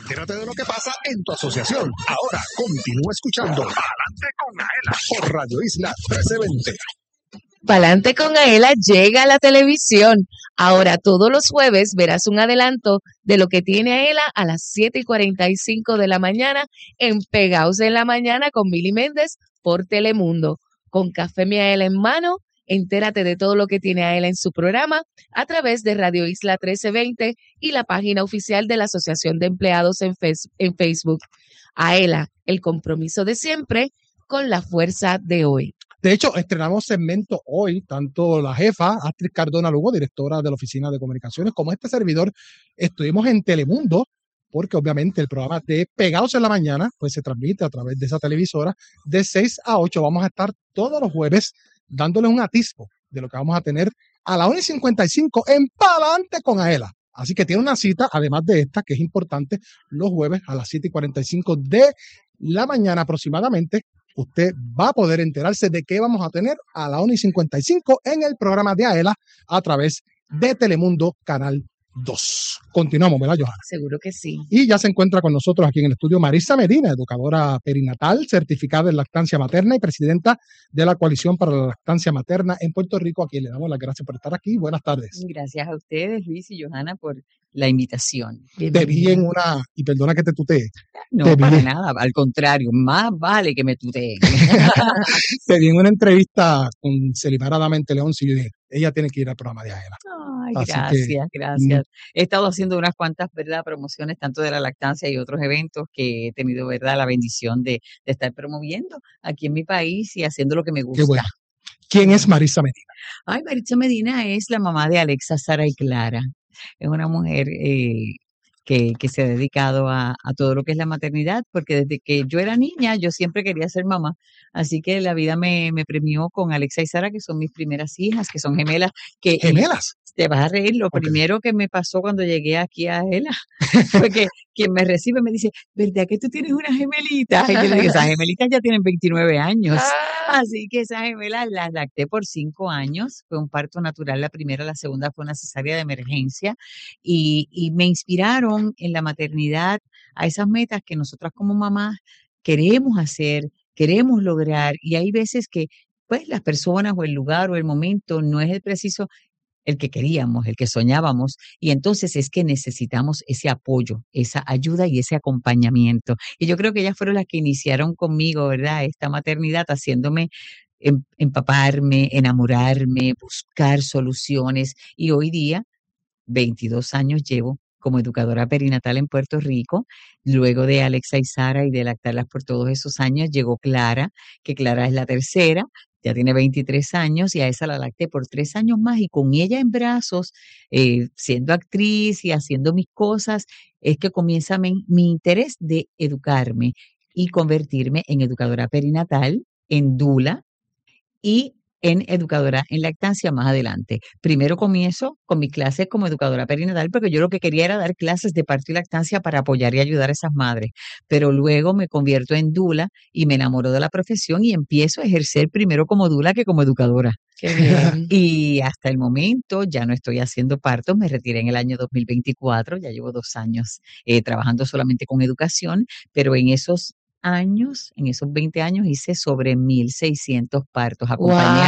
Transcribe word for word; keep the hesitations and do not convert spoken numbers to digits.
Entérate de lo que pasa en tu asociación. Ahora continúa escuchando Pa'lante con Aela por Radio Isla trece veinte. Pa'lante con Aela llega a la televisión. Ahora todos los jueves verás un adelanto de lo que tiene Aela a las siete y cuarenta y cinco de la mañana en Pegaos en la Mañana con Mili Méndez por Telemundo. Con Café Miaela en mano, entérate de todo lo que tiene Aela en su programa a través de Radio Isla trece veinte y la página oficial de la Asociación de Empleados en, face, en Facebook. Aela, el compromiso de siempre con la fuerza de hoy. De hecho, estrenamos segmento hoy, tanto la jefa, Astrid Cardona Lugo, directora de la Oficina de Comunicaciones, como este servidor, estuvimos en Telemundo, porque obviamente el programa de Pegados en la Mañana, pues se transmite a través de esa televisora, de seis a ocho. Vamos a estar todos los jueves dándoles un atisbo de lo que vamos a tener a la una y cincuenta y cinco en Pa'lante con Aela. Así que tiene una cita, además de esta, que es importante, los jueves a las siete y cuarenta y cinco de la mañana aproximadamente. Usted va a poder enterarse de qué vamos a tener a la una y cincuenta y cinco en el programa de Aela a través de Telemundo Canal dos. Continuamos, ¿verdad, Johanna? Seguro que sí. Y ya se encuentra con nosotros aquí en el estudio Marisa Medina, educadora perinatal, certificada en lactancia materna y presidenta de la Coalición para la Lactancia Materna en Puerto Rico, a quien le damos las gracias por estar aquí. Buenas tardes. Gracias a ustedes, Luis y Johanna, por la invitación. Te vi en una, y perdona que te tutee. No, te para vi, nada, al contrario, más vale que me tuteen. Te vi en una entrevista con Celimara Damente León, y yo dije, ella tiene que ir al programa de Aela. Ay, Así gracias, que, gracias. He estado haciendo unas cuantas, ¿verdad?, promociones, tanto de la lactancia y otros eventos que he tenido, ¿verdad?, la bendición de, de estar promoviendo aquí en mi país y haciendo lo que me gusta. Qué bueno. ¿Quién es Marisa Medina? Ay, Marisa Medina es la mamá de Alexa, Sara y Clara. Es una mujer eh, que, que se ha dedicado a, a todo lo que es la maternidad, porque desde que yo era niña yo siempre quería ser mamá. Así que la vida me, me premió con Alexa y Sara, que son mis primeras hijas, que son gemelas. Que, ¿Gemelas? Te vas a reír. Lo Okay. primero que me pasó cuando llegué aquí a Aela fue que quien me recibe me dice, ¿verdad que tú tienes una gemelita? Y yo le digo, esas gemelitas ya tienen veintinueve años. Así que esas gemelas las lacté por cinco años. Fue un parto natural la primera, la segunda fue una cesárea de emergencia. Y, y me inspiraron en la maternidad a esas metas que nosotras como mamás queremos hacer, queremos lograr. Y hay veces que pues las personas o el lugar o el momento no es el preciso, el que queríamos, el que soñábamos, y entonces es que necesitamos ese apoyo, esa ayuda y ese acompañamiento. Y yo creo que ellas fueron las que iniciaron conmigo, ¿verdad?, esta maternidad, haciéndome em, empaparme, enamorarme, buscar soluciones, y hoy día, veintidós años llevo como educadora perinatal en Puerto Rico. Luego de Alexa y Sara y de lactarlas por todos esos años, llegó Clara, que Clara es la tercera, ya tiene veintitrés años, y a esa la lacté por tres años más, y con ella en brazos, eh, siendo actriz y haciendo mis cosas, es que comienza mi, mi interés de educarme y convertirme en educadora perinatal, en dula y en educadora en lactancia más adelante. Primero comienzo con mis clases como educadora perinatal, porque yo lo que quería era dar clases de parto y lactancia para apoyar y ayudar a esas madres, pero luego me convierto en dula y me enamoro de la profesión y empiezo a ejercer primero como dula que como educadora. Qué bien. Y hasta el momento ya no estoy haciendo partos, me retiré en el año dos mil veinticuatro, ya llevo dos años eh, trabajando solamente con educación, pero en esos años, en esos veinte años hice sobre mil seiscientos partos. Acompañé